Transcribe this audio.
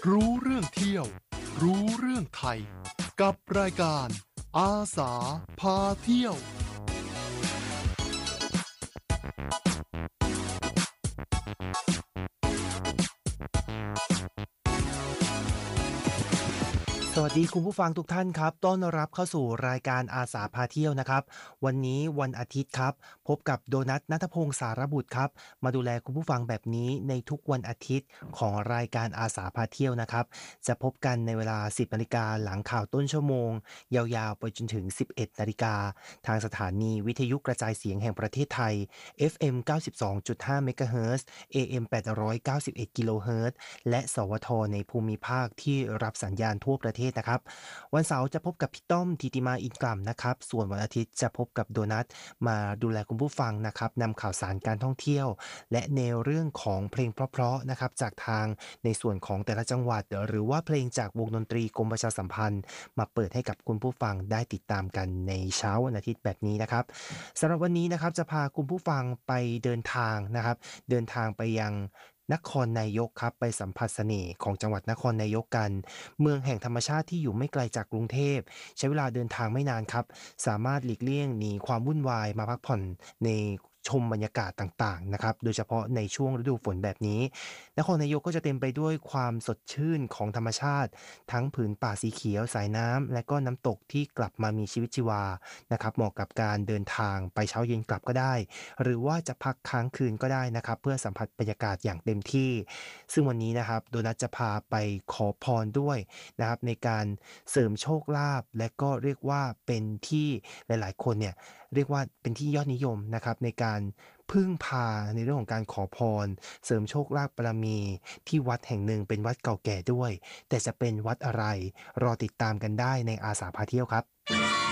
รู้เรื่องเที่ยวรู้เรื่องไทยกับรายการอาสาพาเที่ยวสวัสดีคุณผู้ฟังทุกท่านครับต้อนรับเข้าสู่รายการอาสาพาเที่ยวนะครับวันนี้วันอาทิตย์ครับพบกับโดนัทณัฐพงศ์สารบุตรครับมาดูแลคุณผู้ฟังแบบนี้ในทุกวันอาทิตย์ของรายการอาสาพาเที่ยวนะครับจะพบกันในเวลา 10 นาฬิกาหลังข่าวต้นชั่วโมงยาวๆไปจนถึง 11 นาฬิกาทางสถานีวิทยุกระจายเสียงแห่งประเทศไทย FM 92.5 เมกะเฮิรตซ์ AM 891 กิโลเฮิรตซ์และสวทในภูมิภาคที่รับสัญญาณทั่วประเทศนะครับวันเสาร์จะพบกับพี่ต้อมธิติมาอินกล่ำนะครับส่วนวันอาทิตย์จะพบกับโดนัทมาดูแลคุณผู้ฟังนะครับนำข่าวสารการท่องเที่ยวและในเรื่องของเพลงเพราะๆนะครับจากทางในส่วนของแต่ละจังหวัดหรือว่าเพลงจากวงดนตรีกรมประชาสัมพันธ์มาเปิดให้กับคุณผู้ฟังได้ติดตามกันในเช้าวันอาทิตย์แบบนี้นะครับสำหรับวันนี้นะครับจะพาคุณผู้ฟังไปเดินทางนะครับเดินทางไปยังนครนายกครับไปสัมผัสเสน่ห์ของจังหวัดนครนายกกันเมืองแห่งธรรมชาติที่อยู่ไม่ไกลจากกรุงเทพใช้เวลาเดินทางไม่นานครับสามารถหลีกเลี่ยงหนีความวุ่นวายมาพักผ่อนในชมบรรยากาศต่างๆนะครับโดยเฉพาะในช่วงฤดูฝนแบบนี้นครนายกก็จะเต็มไปด้วยความสดชื่นของธรรมชาติทั้งผืนป่าสีเขียวสายน้ำและก็น้ำตกที่กลับมามีชีวิตชีวานะครับเหมาะกับการเดินทางไปเช้าเย็นกลับก็ได้หรือว่าจะพักค้างคืนก็ได้นะครับเพื่อสัมผัสบรรยากาศอย่างเต็มที่ซึ่งวันนี้นะครับโดนัทจะพาไปขอพรด้วยนะครับในการเสริมโชคลาภและก็เรียกว่าเป็นที่หลายๆคนเนี่ยเรียกว่าเป็นที่ยอดนิยมนะครับในการพึ่งพาในเรื่องของการขอพรเสริมโชคลาภบารมีที่วัดแห่งหนึ่งเป็นวัดเก่าแก่ด้วยแต่จะเป็นวัดอะไรรอติดตามกันได้ในอาสาพาเที่ยวครับ